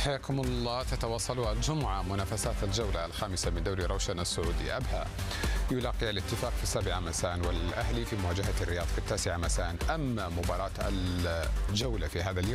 حياكم الله. تتواصل الجمعة منافسات الجولة الخامسة من دوري روشن السعودي. أبها يلاقي الاتفاق في 7 مساء والأهلي في مواجهة الرياض في 9 مساء. أما مباراة الجولة في هذا اليوم